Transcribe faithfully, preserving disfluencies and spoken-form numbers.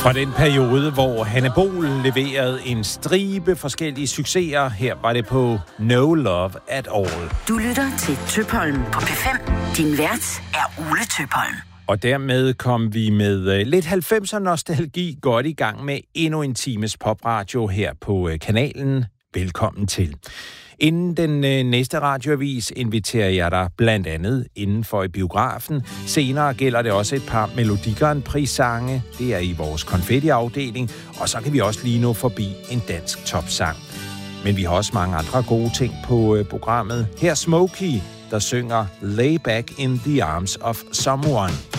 Fra den periode, hvor Hanne Bol leverede en stribe forskellige succeser, her var det på No Love at All. Du lytter til Tøpholm på P fem. Din vært er Ole Tøpholm. Og dermed kom vi med uh, lidt halvfemser nostalgi godt i gang med endnu en times popradio her på uh, kanalen. Velkommen til. Inden den øh, næste radioavis inviterer jeg dig blandt andet inden for i biografen. Senere gælder det også et par Melodi Grand Prix-sange. Det er i vores konfetti-afdeling. Og så kan vi også lige nå forbi en dansk topsang. Men vi har også mange andre gode ting på øh, programmet. Her Smokey, der synger Lay Back in the Arms of Someone.